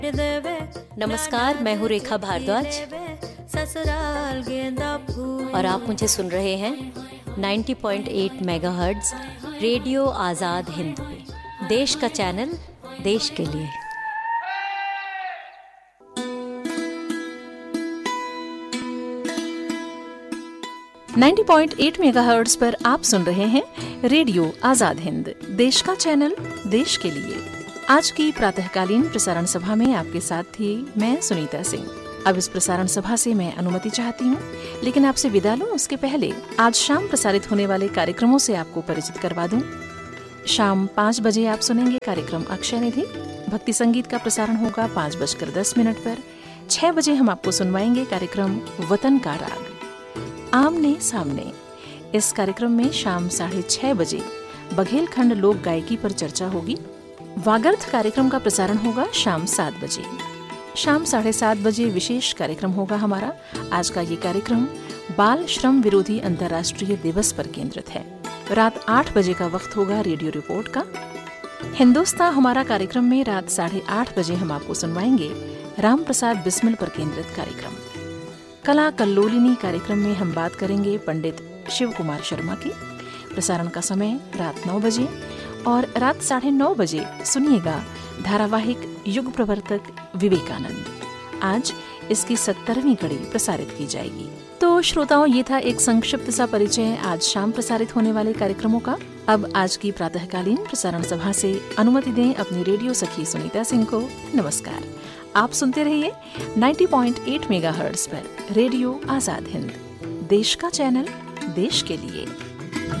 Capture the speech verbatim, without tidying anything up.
नमस्कार, मैं हूँ रेखा भारद्वाज और आप मुझे सुन रहे हैं नब्बे पॉइंट आठ मेगाहर्ट्ज़ रेडियो आज़ाद हिंद पे, देश का चैनल देश के लिए। नब्बे पॉइंट आठ मेगाहर्ट्ज़ पर आप सुन रहे हैं रेडियो आज़ाद हिंद, देश का चैनल देश के लिए। आज की प्रातःकालीन प्रसारण सभा में आपके साथ थी मैं सुनीता सिंह। अब इस प्रसारण सभा से मैं अनुमति चाहती हूँ, लेकिन आपसे विदा लूं उसके पहले आज शाम प्रसारित होने वाले कार्यक्रमों से आपको परिचित करवा दूं। शाम पाँच बजे आप सुनेंगे कार्यक्रम अक्षय निधि। भक्ति संगीत का प्रसारण होगा पाँच बजकर दस मिनट पर। छह बजे हम आपको सुनवाएंगे कार्यक्रम वतन का राग आमने सामने। इस कार्यक्रम में शाम साढ़े छह बजे बघेलखंड लोक गायकी पर चर्चा होगी। वागर्थ कार्यक्रम का प्रसारण होगा शाम सात बजे। शाम साढ़े सात बजे विशेष कार्यक्रम होगा हमारा। आज का ये कार्यक्रम बाल श्रम विरोधी अंतर्राष्ट्रीय दिवस पर केंद्रित है। रात आठ बजे का वक्त होगा रेडियो रिपोर्ट का। हिंदुस्तान हमारा कार्यक्रम में रात साढ़े आठ बजे हम आपको सुनवाएंगे राम प्रसाद बिस्मिल पर केंद्रित कार्यक्रम। कला कल्लोलिनी कार्यक्रम में हम बात करेंगे पंडित शिव कुमार शर्मा की। प्रसारण का समय रात नौ बजे और रात साढ़े नौ बजे सुनिएगा धारावाहिक युग प्रवर्तक विवेकानंद। आज इसकी सत्तरवीं कड़ी प्रसारित की जाएगी। तो श्रोताओं, ये था एक संक्षिप्त सा परिचय आज शाम प्रसारित होने वाले कार्यक्रमों का। अब आज की प्रातःकालीन प्रसारण सभा से अनुमति दें अपनी रेडियो सखी सुनीता सिंह को। नमस्कार। आप सुनते रहिए नब्बे पॉइंट आठ मेगाहर्ट्ज़ पर रेडियो आजाद हिंद, देश का चैनल देश के लिए।